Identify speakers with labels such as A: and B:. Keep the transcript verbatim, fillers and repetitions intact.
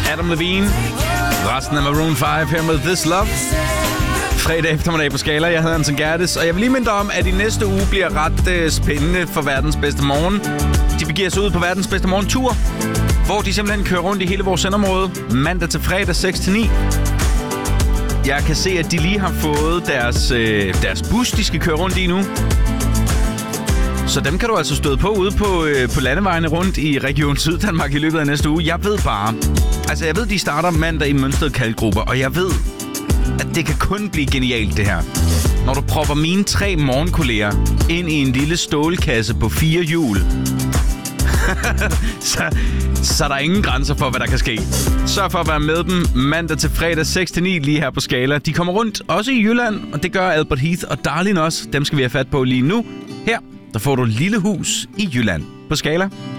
A: Adam Levine. Resten af Maroon fem her med This Love. Fredag eftermiddag på Skala. Jeg hedder Anton Gerdes, og jeg vil lige minde om, at i næste uge bliver ret øh, spændende for verdens bedste morgen. De begiver sig ud på verdens bedste morgentur, hvor de simpelthen kører rundt i hele vores sendområde mandag til fredag seks til ni. Jeg kan se, at de lige har fået deres, øh, deres bus, de skal køre rundt i nu. Så dem kan du altså støde på ude på, øh, på landevejene rundt i Region Syddanmark i løbet af næste uge. Jeg ved bare, altså jeg ved, de starter mandag i Mønsted Kalkgrupper, og jeg ved, at det kan kun blive genialt det her. Når du propper mine tre morgenkolleger ind i en lille stålkasse på fire hjul, så, så er der ingen grænser for, hvad der kan ske. Sørg for at være med dem mandag til fredag seks til ni lige her på Skala. De kommer rundt, også i Jylland, og det gør Albert Heath og Darlin også. Dem skal vi have fat på lige nu. Her, der får du Lille Hus i Jylland på Skala.